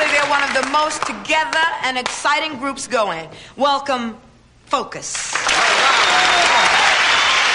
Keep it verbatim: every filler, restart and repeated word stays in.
Honestly, they're one of the most together and exciting groups going. Welcome, Focus.